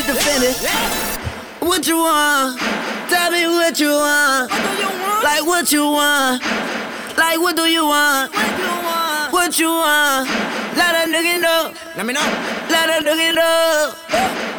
defend it. What you want? Tell me what you want. Like what you want? Like what do you want? What you want? Let a nigga know. Let me know. Let a nigga know.